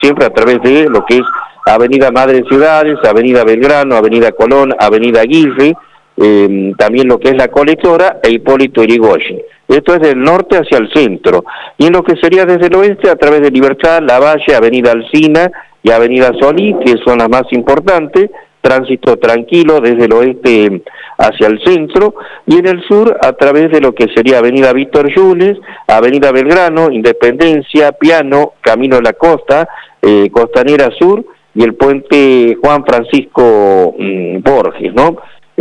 siempre a través de lo que es Avenida Madre Ciudades, Avenida Belgrano, Avenida Colón, Avenida Aguirre, también lo que es la Colectora e Hipólito Yrigoyen. Esto es del norte hacia el centro. Y en lo que sería desde el oeste, a través de Libertad, Lavalle, Avenida Alsina y Avenida Solí, que son las más importantes, tránsito tranquilo desde el oeste hacia el centro, y en el sur a través de lo que sería Avenida Víctor Yunes, Avenida Belgrano, Independencia, Piano, Camino de la Costa, Costanera Sur, y el puente Juan Francisco Borges, ¿no?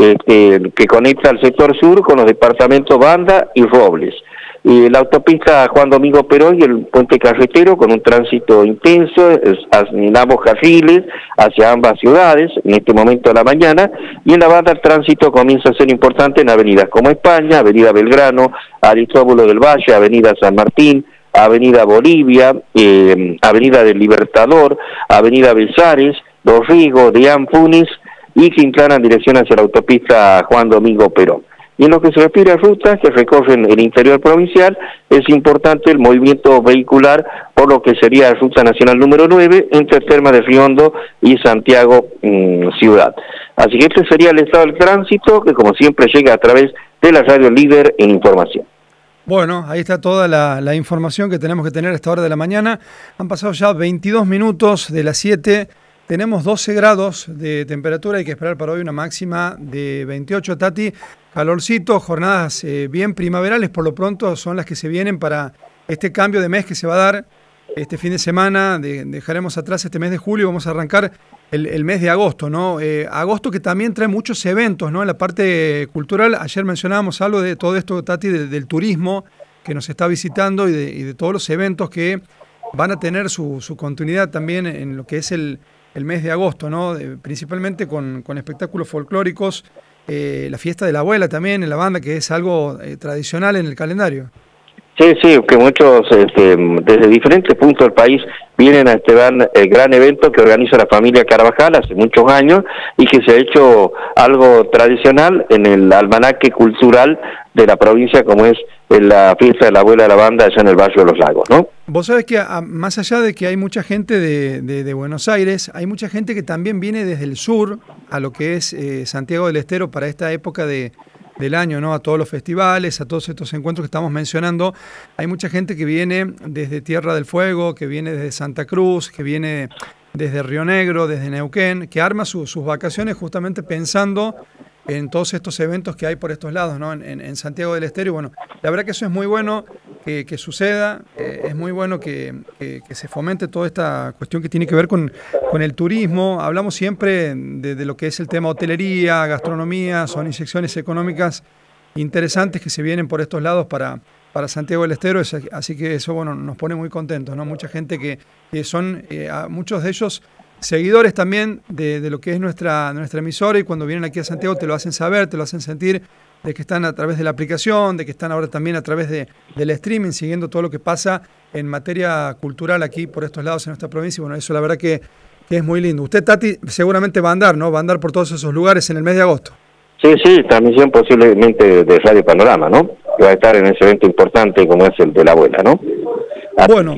Que conecta al sector sur con los departamentos Banda y Robles. La autopista Juan Domingo Perón y el puente carretero con un tránsito intenso en ambos carriles hacia ambas ciudades en este momento de la mañana, y en la banda el tránsito comienza a ser importante en avenidas como España, Avenida Belgrano, Aristóbulo del Valle, Avenida San Martín, Avenida Bolivia, Avenida del Libertador, Avenida Besares, Dorrigo, Deán Funes y Quintana en dirección hacia la autopista Juan Domingo Perón. Y en lo que se refiere a rutas que recorren el interior provincial, es importante el movimiento vehicular por lo que sería la Ruta Nacional número 9 entre Termas de Riondo y Santiago Ciudad. Así que este sería el estado del tránsito, que como siempre llega a través de la radio líder en información. Bueno, ahí está toda la información que tenemos que tener a esta hora de la mañana. Han pasado ya 22 minutos de las 7. Tenemos 12 grados de temperatura, hay que esperar para hoy una máxima de 28, Tati. Calorcito, jornadas bien primaverales, por lo pronto son las que se vienen para este cambio de mes que se va a dar este fin de semana. Dejaremos atrás este mes de julio y vamos a arrancar el mes de agosto, ¿no? Agosto que también trae muchos eventos, ¿no? En la parte cultural, ayer mencionábamos algo de todo esto, Tati, del turismo que nos está visitando y de todos los eventos que van a tener su continuidad también en lo que es el mes de agosto, ¿no? Principalmente con espectáculos folclóricos, la fiesta de la abuela también en la banda, que es algo tradicional en el calendario. Sí, que muchos desde diferentes puntos del país vienen a este gran evento que organiza la familia Carvajal hace muchos años y que se ha hecho algo tradicional en el almanaque cultural de la provincia, como es la fiesta de la abuela de la banda allá en el barrio de Los Lagos, ¿no? Vos sabés que más allá de que hay mucha gente de Buenos Aires, hay mucha gente que también viene desde el sur a lo que es Santiago del Estero para esta época del año, ¿no? A todos los festivales, a todos estos encuentros que estamos mencionando. Hay mucha gente que viene desde Tierra del Fuego, que viene desde Santa Cruz, que viene desde Río Negro, desde Neuquén, que arma sus vacaciones justamente pensando en todos estos eventos que hay por estos lados, ¿no? En Santiago del Estero. Y bueno, la verdad que eso es muy bueno que suceda, es muy bueno que se fomente toda esta cuestión que tiene que ver con el turismo. Hablamos siempre de lo que es el tema hotelería, gastronomía, son inyecciones económicas interesantes que se vienen por estos lados para Santiago del Estero, así que eso, bueno, nos pone muy contentos, ¿no? Mucha gente que son, muchos de ellos, seguidores también de lo que es nuestra emisora, y cuando vienen aquí a Santiago te lo hacen saber, te lo hacen sentir, de que están a través de la aplicación, de que están ahora también a través del streaming, siguiendo todo lo que pasa en materia cultural aquí por estos lados en nuestra provincia. Y bueno, eso la verdad que es muy lindo. Usted, Tati, seguramente va a andar, ¿no? Va a andar por todos esos lugares en el mes de agosto. Sí, transmisión posiblemente de Radio Panorama, ¿no? Que va a estar en ese evento importante como es el de la abuela, ¿no? Así bueno.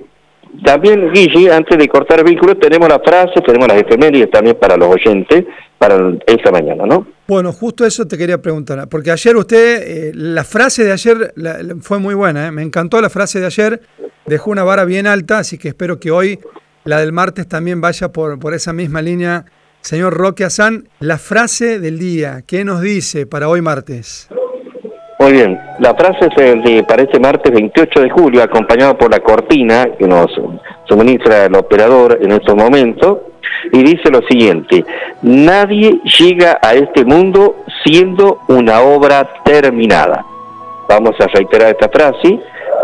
También, Guille, antes de cortar el vínculo, tenemos la frase, tenemos las efemérides también para los oyentes, para esta mañana, ¿no? Bueno, justo eso te quería preguntar, porque ayer usted, la frase de ayer fue muy buena, me encantó la frase de ayer, dejó una vara bien alta, así que espero que hoy la del martes también vaya por esa misma línea. Señor Roque Azán, la frase del día, ¿qué nos dice para hoy martes? Muy bien, la frase es para este martes 28 de julio, acompañado por la cortina que nos suministra el operador en estos momentos, y dice lo siguiente: nadie llega a este mundo siendo una obra terminada. Vamos a reiterar esta frase: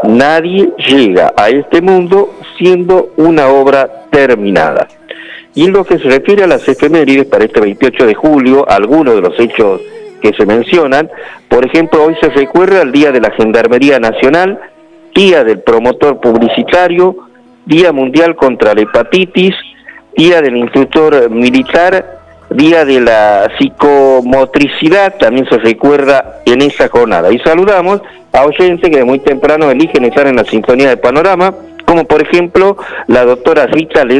nadie llega a este mundo siendo una obra terminada. Y en lo que se refiere a las efemérides para este 28 de julio, algunos de los hechos que se mencionan, por ejemplo, hoy se recuerda el Día de la Gendarmería Nacional, Día del Promotor Publicitario, Día Mundial contra la Hepatitis, Día del Instructor Militar, Día de la Psicomotricidad, también se recuerda en esa jornada. Y saludamos a oyentes que de muy temprano eligen estar en la sintonía de Panorama, como por ejemplo la doctora Rita